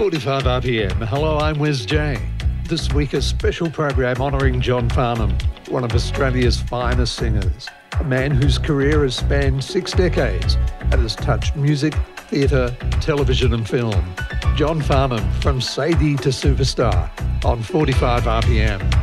45 RPM. Hello, I'm Wes J. This week a special program honouring John Farnham, one of Australia's finest singers, a man whose career has spanned 6 decades and has touched music, theatre, television and film. John Farnham, from Sadie to superstar, on 45 RPM.